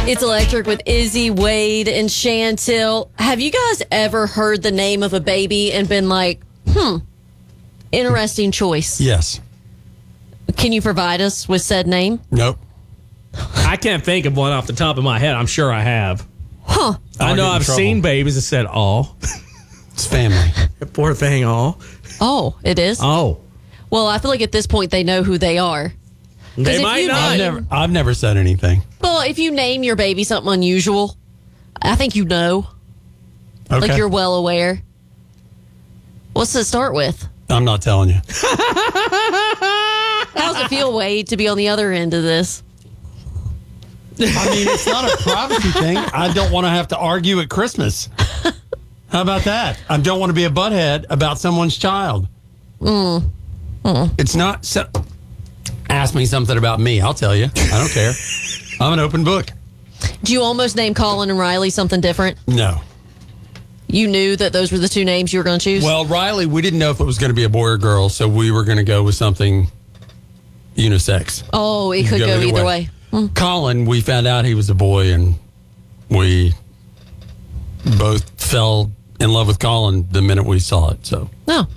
It's Electric with Izzy, Wade, and Chantel. Have you guys ever heard the name of a baby and been like, interesting choice? Yes. Can you provide us with said name? Nope. I can't think of one off the top of my head. I'm sure I have. Huh. I know I've seen babies that said, "Oh." It's family. Poor thing, "Oh." Oh, it is? Oh. Well, I feel like at this point they know who they are. They if might you not. I've never said anything. Well, if you name your baby something unusual, I think you know. Okay. Like you're well aware. What's it start with? I'm not telling you. How does it feel, Wade, to be on the other end of this? I mean, it's not a privacy thing. I don't want to have to argue at Christmas. How about that? I don't want to be a butthead about someone's child. It's not... So, ask me something about me. I'll tell you. I don't care. I'm an open book. Do you almost name Colin and Riley something different? No. You knew that those were the two names you were going to choose? Well, Riley, we didn't know if it was going to be a boy or girl, so we were going to go with something unisex. Oh, it could go either way. Colin, we found out he was a boy, and we both fell in love with Colin the minute we saw it. So, No.